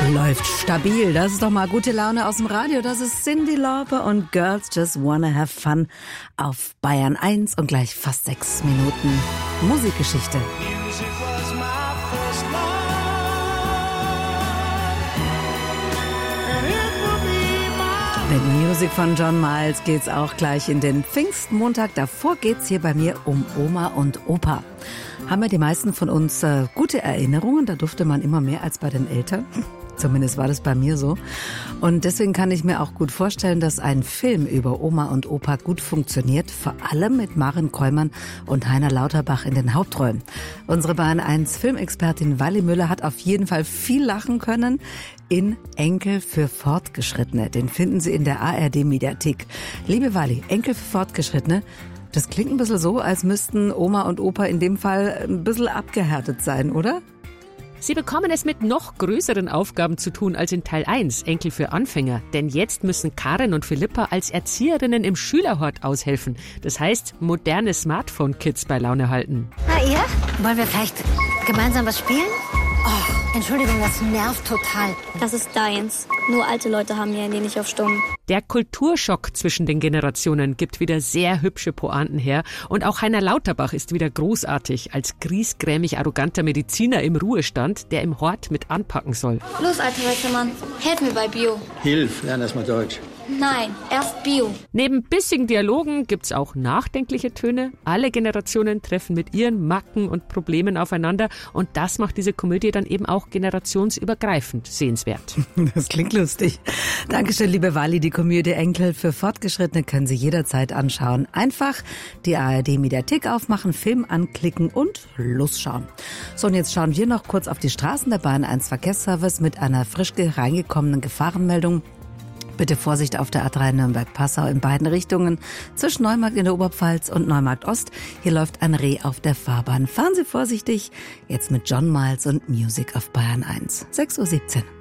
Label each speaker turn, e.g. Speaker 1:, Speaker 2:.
Speaker 1: Läuft stabil. Das ist doch mal gute Laune aus dem Radio. Das ist Cyndi Lauper und Girls Just Wanna Have Fun auf Bayern 1 und gleich fast 6 Minuten Musikgeschichte. Mit Musik von John Miles geht's auch gleich in den Pfingstmontag. Davor geht's hier bei mir um Oma und Opa. Haben ja die meisten von uns gute Erinnerungen. Da durfte man immer mehr als bei den Eltern. Zumindest war das bei mir so. Und deswegen kann ich mir auch gut vorstellen, dass ein Film über Oma und Opa gut funktioniert. Vor allem mit Maren Kräumann und Heiner Lauterbach in den Hauptrollen. Unsere Bayern 1 Filmexpertin Wally Müller hat auf jeden Fall viel lachen können in Enkel für Fortgeschrittene. Den finden Sie in der ARD-Mediathek. Liebe Wally, Enkel für Fortgeschrittene, das klingt ein bisschen so, als müssten Oma und Opa in dem Fall ein bisschen abgehärtet sein, oder?
Speaker 2: Sie bekommen es mit noch größeren Aufgaben zu tun als in Teil 1, Enkel für Anfänger. Denn jetzt müssen Karin und Philippa als Erzieherinnen im Schülerhort aushelfen. Das heißt, moderne Smartphone-Kids bei Laune halten.
Speaker 3: Na ihr? Wollen wir vielleicht gemeinsam was spielen? Oh, Entschuldigung, das nervt total.
Speaker 4: Das ist deins. Nur alte Leute haben ihr Handy nicht auf Stumm.
Speaker 2: Der Kulturschock zwischen den Generationen gibt wieder sehr hübsche Pointen her. Und auch Heiner Lauterbach ist wieder großartig als griesgrämig arroganter Mediziner im Ruhestand, der im Hort mit anpacken soll.
Speaker 4: Los, alter weißer Mann, helf mir bei Bio.
Speaker 5: Hilf, lern erst mal Deutsch.
Speaker 4: Nein, erst Bio.
Speaker 2: Neben bissigen Dialogen gibt's auch nachdenkliche Töne. Alle Generationen treffen mit ihren Macken und Problemen aufeinander. Und das macht diese Komödie dann eben auch generationsübergreifend sehenswert.
Speaker 1: Das klingt lustig. Dankeschön, liebe Wally. Die Komödie Enkel für Fortgeschrittene können Sie jederzeit anschauen. Einfach die ARD-Mediathek aufmachen, Film anklicken und losschauen. So, und jetzt schauen wir noch kurz auf die Straßen der Bayern 1 Verkehrsservice mit einer frisch reingekommenen Gefahrenmeldung. Bitte Vorsicht auf der A3 Nürnberg-Passau in beiden Richtungen zwischen Neumarkt in der Oberpfalz und Neumarkt Ost. Hier läuft ein Reh auf der Fahrbahn. Fahren Sie vorsichtig. Jetzt mit John Miles und Music auf Bayern 1. 6:17 Uhr.